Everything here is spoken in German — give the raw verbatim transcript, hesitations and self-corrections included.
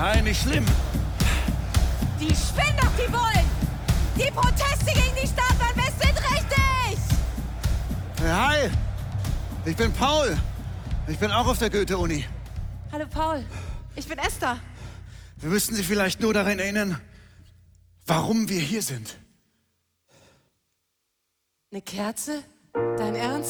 Hi, nicht schlimm. Die spinnen doch, die wollen! Die Proteste gegen die Staatsbahn sind richtig! Hi, ich bin Paul. Ich bin auch auf der Goethe-Uni. Hallo Paul, ich bin Esther. Wir müssten Sie vielleicht nur daran erinnern, warum wir hier sind. Eine Kerze? Dein Ernst?